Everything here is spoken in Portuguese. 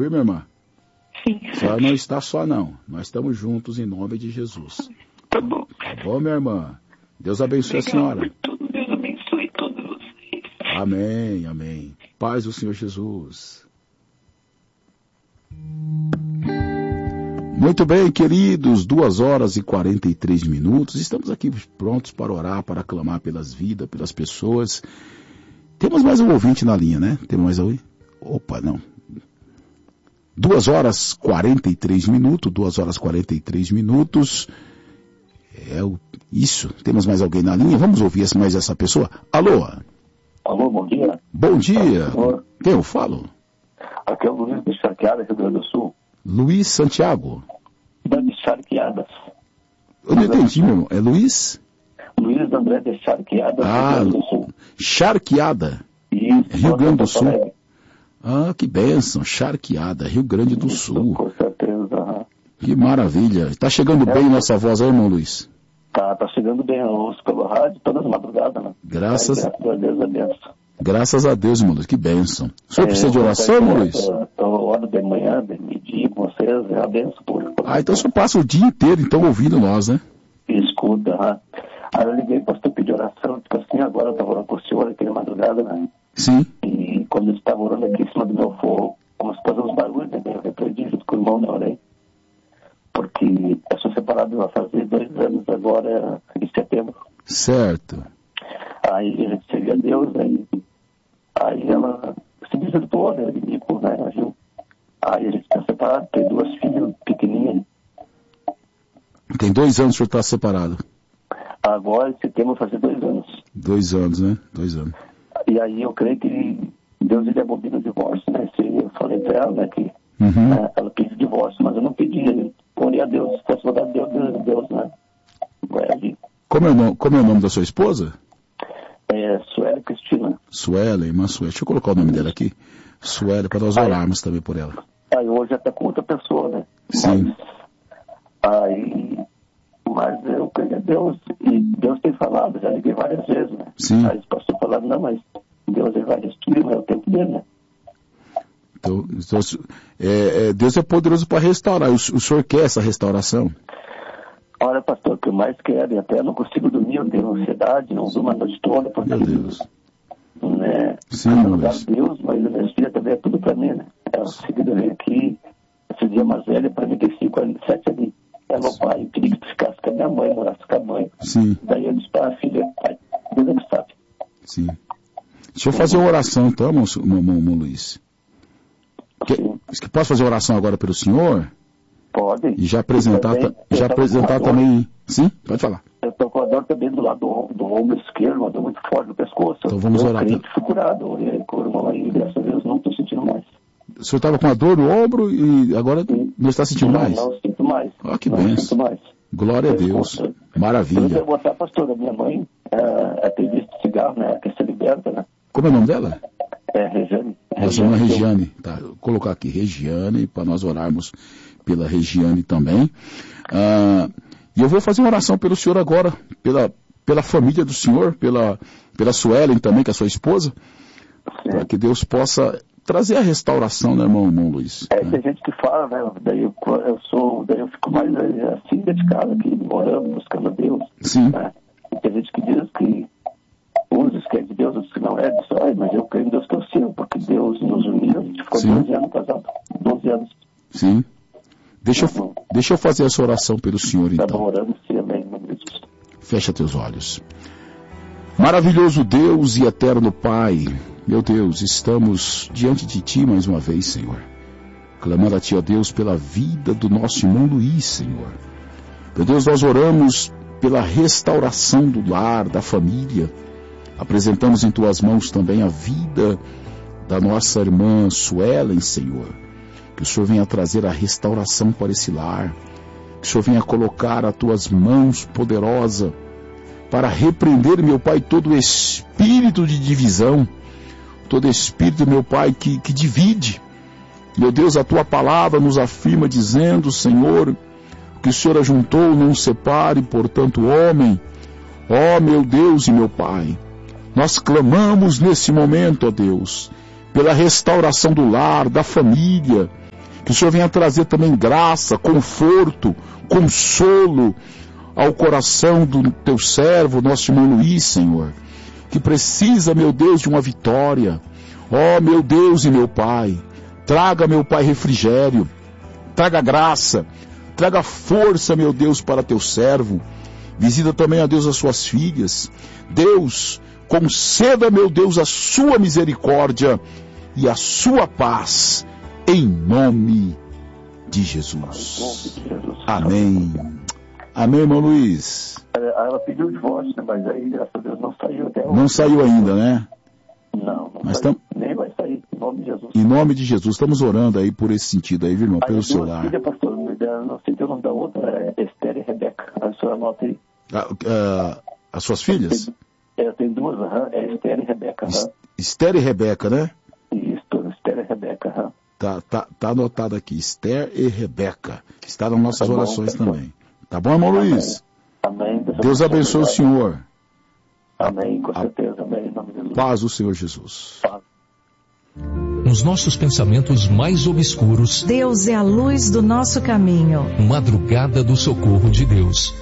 viu, minha irmã? Sim. A senhora não está só, não. Nós estamos juntos em nome de Jesus. Tá bom. Tá bom, minha irmã? Deus abençoe a senhora. Deus abençoe todos vocês. Amém, amém. Paz do Senhor Jesus. Muito bem, queridos, 2h43. Estamos aqui prontos para orar, para clamar pelas vidas, pelas pessoas. Temos mais um ouvinte na linha, né? Temos mais alguém? Opa, não. 2h43. Isso, temos mais alguém na linha? Vamos ouvir mais essa pessoa? Alô? Alô, bom dia. Bom dia. Quem eu falo? Aqui é o Luiz de Charqueadas, Rio Grande do Sul. Luiz Santiago. De Charqueadas. Eu não entendi, meu irmão. É Luiz? Luiz André de Charqueadas, Rio Grande do Sul. Charqueada. Isso, Rio Grande do Sul. Ah, que bênção. Charqueada, Rio Grande do Sul. Com certeza. Que maravilha. Está chegando bem nossa voz aí, irmão Luiz? Tá chegando bem. Eu ouço pelo rádio todas as madrugadas, né? Graças a Deus, a benção. Graças a Deus, irmão Luiz. Que bênção. O senhor precisa de oração, irmão Luiz? Eu oro de manhã, de meio-dia com vocês. É a benção por... Então o senhor passa o dia inteiro, então, ouvindo nós, né? Escuta, Aí eu liguei para pedir oração, tipo assim, agora eu estava orando com o senhor aqui na madrugada, né? Sim. E quando eu estava orando aqui em cima do meu fogo, como se fosse uns barulhos, né? Eu repreendi junto com o irmão, né? Orei. Porque eu sou separado, vai fazer 2 anos agora, em setembro. Certo. Aí a gente servia a Deus, aí ela se desertou, né? Viu? Aí a gente está separado, tem 2 filhas pequenininhas. Tem 2 anos que o senhor está separado. Agora, em setembro, vai fazer 2 anos. 2 anos, né? 2 anos. E aí eu creio que Deus ele abomina o divórcio, né? Eu falei para ela, né, que ela pediu divórcio, mas eu não pedi, eu orei a Deus, peço a Deus, né? Como é o nome da sua esposa? É Sueli Cristina. Sueli, irmã Sueli. Deixa eu colocar o nome dela aqui. Sueli, para nós orarmos também por ela. Aí hoje até com outra pessoa, né? Sim. Mas eu creio a Deus, e Deus tem falado, já liguei várias vezes, né? Sim. Aí o pastor falando, não, mas Deus ele vai destruir, mas é o tempo dele, né? Então Deus é poderoso para restaurar. O senhor quer essa restauração? Olha, pastor, o que eu mais quero, e até não consigo dormir, eu tenho ansiedade, não durmo a noite toda, porque... Meu Deus. Né? Sim, Deus. Deus, mas a minha filha também é tudo para mim, né? Ela seguida veio aqui, esse dia mais velha, para mim tem 5 anos, 7 anos. É meu pai, eu queria que ficasse com a minha mãe, morasse com a mãe. Sim. Daí eu disse para a filha, pai, Deus é que sabe. Sim. Deixa eu fazer uma oração então, irmão Luiz. Posso fazer oração agora pelo senhor? Pode. E já apresentar também... Sim, pode falar. Eu estou com a dor também do lado do ombro esquerdo, uma dor muito forte no pescoço. Então vamos orar. Eu fui curado, orei com o irmão aí, graças a Deus não estou sentindo mais. O senhor estava com a dor no ombro e agora não está sentindo mais? Não sinto mais. Que benção. Glória a Deus. Maravilha. Eu vou botar, pastor, a minha mãe tem visto cigarro, né? Que se liberta, né? Como é o nome dela? É Regiane. Nossa irmã Regiane. Tá, vou colocar aqui Regiane para nós orarmos pela Regiane também. E eu vou fazer uma oração pelo senhor agora, pela família do senhor, pela Suelen também, que é a sua esposa, para que Deus possa trazer a restauração, né, irmão Luiz? Tem gente que fala, né? Daí eu fico mais assim dedicado aqui, orando, buscando a Deus. Sim. Né? E tem gente que diz que uns que é de Deus, outros que não é, mas eu creio em Deus que eu sirvo, porque Deus nos uniu, a gente ficou 12 anos casado. 12 anos. Sim. Deixa eu fazer essa oração pelo senhor, então. Tá bom, orando, sim, amém. Fecha teus olhos. Maravilhoso Deus e eterno Pai, meu Deus, estamos diante de Ti mais uma vez, Senhor. Clamando a Ti, ó Deus, pela vida do nosso irmão Luiz, Senhor. Meu Deus, nós oramos pela restauração do lar, da família. Apresentamos em Tuas mãos também a vida da nossa irmã Suelen, Senhor. Que o Senhor venha trazer a restauração para esse lar. Que o Senhor venha colocar as Tuas mãos poderosas para repreender, meu Pai, todo espírito de divisão, todo espírito, meu Pai, que divide. Meu Deus, a Tua palavra nos afirma dizendo, Senhor, que o Senhor ajuntou, não separe, portanto, homem. Ó, meu Deus e meu Pai, nós clamamos nesse momento, ó Deus, pela restauração do lar, da família. Que o Senhor venha trazer também graça, conforto, consolo ao coração do teu servo, nosso irmão Luiz, Senhor, que precisa, meu Deus, de uma vitória. Ó, meu Deus e meu Pai, traga, meu Pai, refrigério, traga graça, traga força, meu Deus, para teu servo. Visita também, ó Deus, as suas filhas. Deus, conceda, meu Deus, a sua misericórdia e a sua paz, em nome de Jesus. Amém. Amém, irmão Luiz. Ela pediu o divórcio, né? Mas aí, graças a Deus, não saiu até hoje. Não saiu ainda, né? Não Mas saiu. Nem vai sair, em nome de Jesus. Em nome de Jesus, estamos orando aí por esse sentido aí, viu, irmão? Pelo seu lar. Filha, pastor, não sei o nome da outra, é Esther e Rebeca. A senhora anota aí. As suas filhas? Tem duas, é Esther e Rebeca. Esther e Rebeca, né? Isso, Esther e Rebeca. Tá anotado aqui, Esther e Rebeca. Está nas nossas orações também. Tá bom, irmão Luiz? Amém. Deus abençoe o senhor. Amém, com certeza. Amém, em nome de Jesus. Paz do Senhor Jesus. Paz. Nos nossos pensamentos mais obscuros, Deus é a luz do nosso caminho. Madrugada do socorro de Deus.